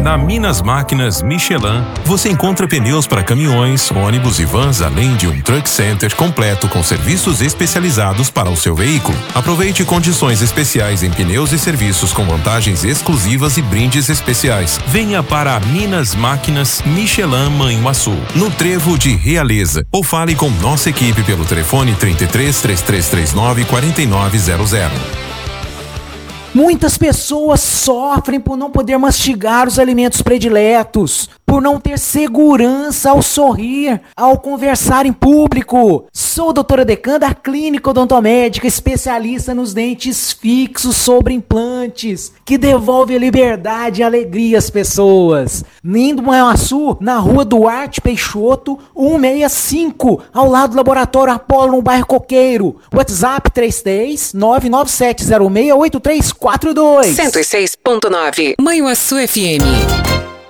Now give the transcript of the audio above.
Na Minas Máquinas Michelin, você encontra pneus para caminhões, ônibus e vans, além de um truck center completo com serviços especializados para o seu veículo. Aproveite condições especiais em pneus e serviços com vantagens exclusivas e brindes especiais. Venha para a Minas Máquinas Michelin Manhuaçu, no Trevo de Realeza, ou fale com nossa equipe pelo telefone 33 3339 4900. Muitas pessoas sofrem por não poder mastigar os alimentos prediletos, por não ter segurança ao sorrir, ao conversar em público. Sou a doutora Decan da Clínica Odontomédica, especialista nos dentes fixos sobre implantes, que devolve a liberdade e alegria às pessoas. Lindo Manhuaçu, na rua Duarte Peixoto, 165, ao lado do Laboratório Apolo, no bairro Coqueiro. WhatsApp 33-99706-8342. 106.9 Manhuaçu FM.